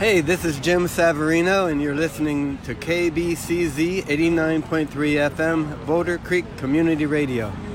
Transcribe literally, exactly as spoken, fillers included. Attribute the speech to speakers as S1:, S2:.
S1: Hey, this is Jim Savarino, and you're listening to K B C Z eighty-nine point three F M, Boulder Creek Community Radio.